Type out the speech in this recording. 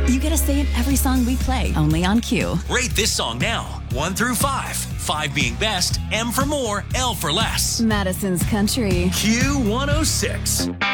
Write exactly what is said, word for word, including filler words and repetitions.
You get a say in every song we play, only on Q. Rate this song now, one through five. Five being best, M for more, L for less. Madison's Country. Q one oh six.